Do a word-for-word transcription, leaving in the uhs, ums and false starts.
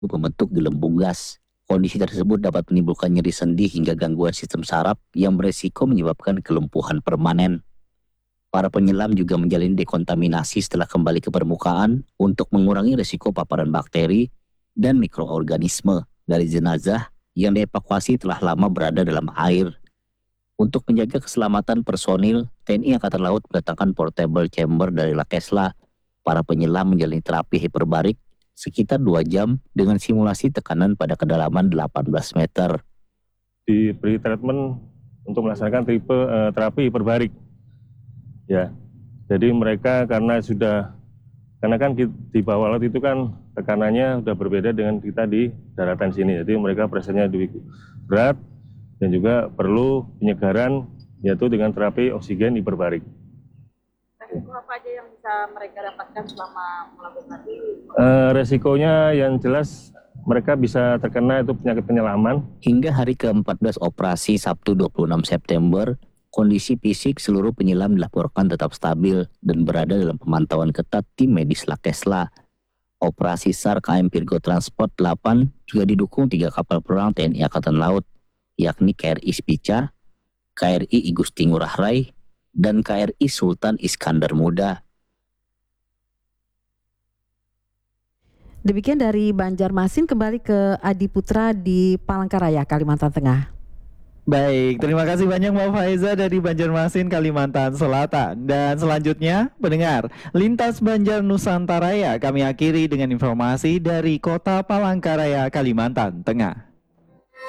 membentuk gelembung gas. Kondisi tersebut dapat menimbulkan nyeri sendi hingga gangguan sistem saraf yang beresiko menyebabkan kelumpuhan permanen. Para penyelam juga menjalani dekontaminasi setelah kembali ke permukaan untuk mengurangi risiko paparan bakteri dan mikroorganisme dari jenazah yang dievakuasi telah lama berada dalam air. Untuk menjaga keselamatan personil, T N I Angkatan Laut mendatangkan portable chamber dari Lakesla. Para penyelam menjalani terapi hiperbarik sekitar dua jam dengan simulasi tekanan pada kedalaman delapan belas meter. Diberi treatment untuk melaksanakan tipe uh, terapi hiperbarik. Ya, jadi mereka karena sudah, karena kan di bawah laut itu kan tekanannya sudah berbeda dengan kita di daratan sini. Jadi mereka pressure-nya lebih berat dan juga perlu penyegaran yaitu dengan terapi oksigen hiperbarik. Resiko apa aja yang bisa mereka dapatkan selama melakukan ini? Uh, resikonya yang jelas mereka bisa terkena itu penyakit penyelaman. Hingga hari ke empat belas operasi Sabtu dua puluh enam September, kondisi fisik seluruh penyelam dilaporkan tetap stabil dan berada dalam pemantauan ketat tim medis Lakesla. Operasi SAR K M Virgo Transport delapan juga didukung tiga kapal perang T N I Angkatan Laut, yakni K R I Spica, K R I Igusti Ngurah Rai, dan K R I Sultan Iskandar Muda. Demikian dari Banjarmasin, kembali ke Adi Putra di Palangkaraya, Kalimantan Tengah. Baik, terima kasih banyak Mbak Faiza dari Banjarmasin, Kalimantan Selatan. Dan selanjutnya, pendengar, Lintas Banjar Nusantara kami akhiri dengan informasi dari Kota Palangkaraya, Kalimantan Tengah.